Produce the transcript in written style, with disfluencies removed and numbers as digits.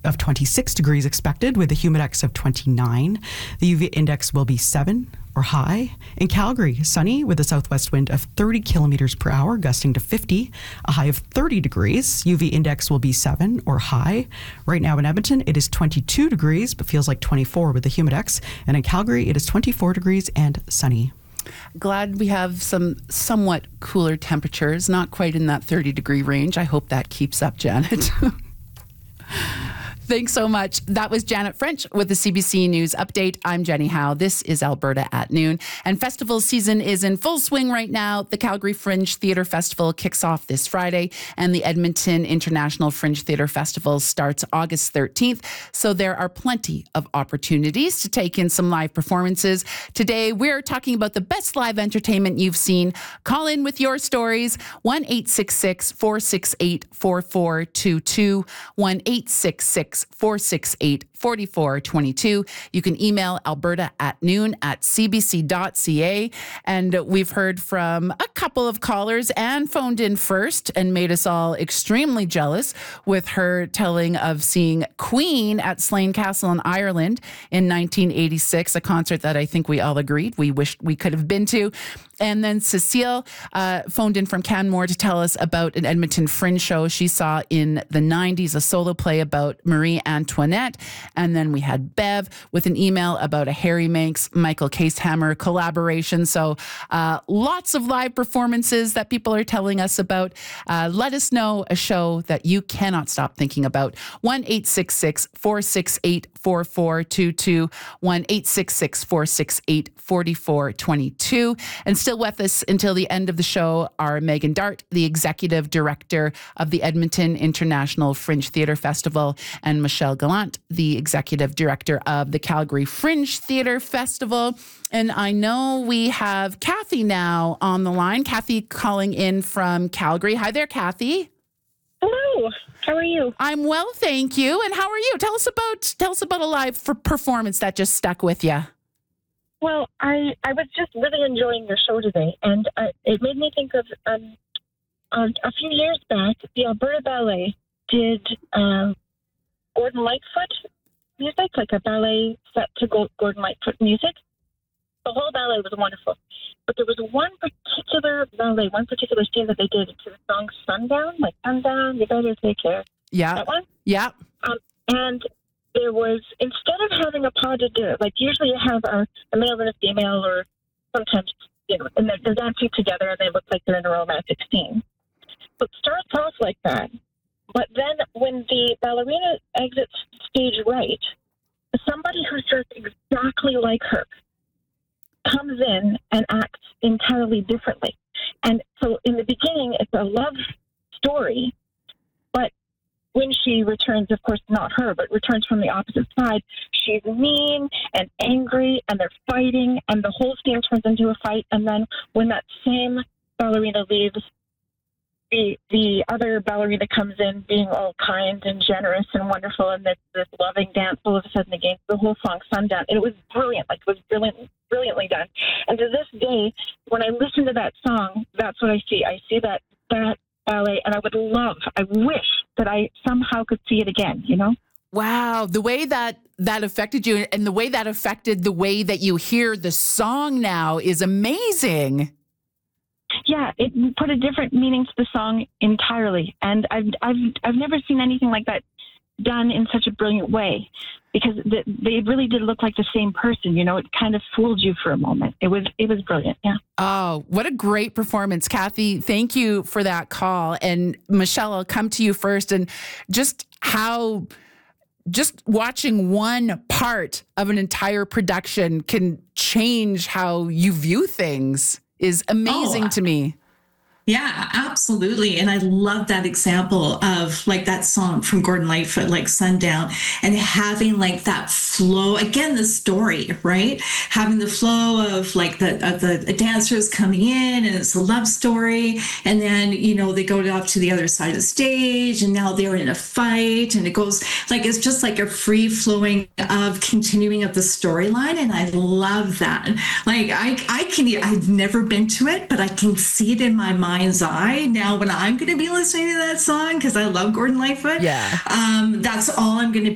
of 26 degrees expected with a humidex of 29. The UV index will be 7 or high. In Calgary, sunny with a southwest wind of 30 kilometers per hour, gusting to 50, a high of 30 degrees. UV index will be 7 or high. Right now in Edmonton, it is 22 degrees, but feels like 24 with the humidex. And in Calgary, it is 24 degrees and sunny. Glad we have some somewhat cooler temperatures, not quite in that 30-degree range. I hope that keeps up, Janet. Thanks so much. That was Janet French with the CBC News Update. I'm Jenny Howe. This is Alberta at Noon. And festival season is in full swing right now. The Calgary Fringe Theatre Festival kicks off this Friday, and the Edmonton International Fringe Theatre Festival starts August 13th. So there are plenty of opportunities to take in some live performances. Today, we're talking about the best live entertainment you've seen. Call in with your stories. 1-866-468-4422. 1-866-468-4422. You can email alberta@noon@cbc.ca. And we've heard from a couple of callers. Anne phoned in first and made us all extremely jealous with her telling of seeing Queen at Slane Castle in Ireland in 1986, a concert that I think we all agreed we wished we could have been to. And then Cecile phoned in from Canmore to tell us about an Edmonton Fringe show she saw in the 90s, a solo play about Marie Antoinette. And then we had Bev with an email about a Harry Manx, Michael Casehammer collaboration. So lots of live performances that people are telling us about. Let us know a show that you cannot stop thinking about. 1-866-468-4422. 1-866-468-4422. And still with us until the end of the show are Megan Dart, the executive director of the Edmonton International Fringe Theatre Festival, and Michelle Gallant, the executive director of the Calgary Fringe Theatre Festival. And I know we have Kathy now on the line. Kathy calling in from Calgary. Hi there, Kathy. Hello. How are you? I'm well, thank you. And how are you? Tell us about a live performance that just stuck with you. Well, I was just really enjoying your show today, and it made me think of a few years back, the Alberta Ballet did Gordon Lightfoot music, like a ballet set to Gordon Lightfoot music. The whole ballet was wonderful. But there was one particular scene that they did to the song Sundown, like Sundown, you better take care. Yeah. That one? Yeah. And there was, instead of having a pas de deux, like usually you have a male and a female, or sometimes, and they're dancing together and they look like they're in a romantic scene. So it starts off like that. But then when the ballerina exits stage right, somebody who's just exactly like her comes in and acts entirely differently. And so in the beginning, it's a love story, but when she returns, of course, not her, but returns from the opposite side, she's mean and angry, and they're fighting, and the whole scene turns into a fight. And then when that same ballerina leaves, the other ballerina comes in being all kind and generous and wonderful, and this loving dance all of a sudden against the whole song Sundown. And it was brilliant. Like, it was brilliantly done. And to this day, when I listen to that song, that's what I see. I see that ballet, and I wish that I somehow could see it again, Wow. The way that affected you, and the way that affected the way that you hear the song now, is amazing. Yeah, it put a different meaning to the song entirely, and I've never seen anything like that done in such a brilliant way, because they really did look like the same person. It kind of fooled you for a moment. It was brilliant. Yeah. Oh, what a great performance, Kathy! Thank you for that call. And Michelle, I'll come to you first, and just watching one part of an entire production can change how you view things is amazing to me. Yeah, absolutely. And I love that example of like that song from Gordon Lightfoot, like Sundown, and having like that flow, again, the story, right? Having the flow of like the dancers coming in, and it's a love story. And then, they go off to the other side of the stage, and now they're in a fight, and it goes like, it's just like a free flowing of continuing of the storyline. And I love that. Like I've never been to it, but I can see it in my mind's eye now when I'm going to be listening to that song, because I love Gordon Lightfoot. Yeah. That's all I'm going to